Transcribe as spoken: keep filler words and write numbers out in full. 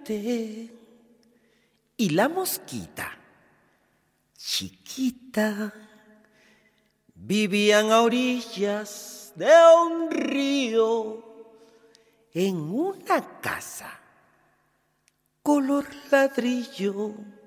coyote y la mosquita, chiquita, vivían a orillas de un río en una casa color ladrillo.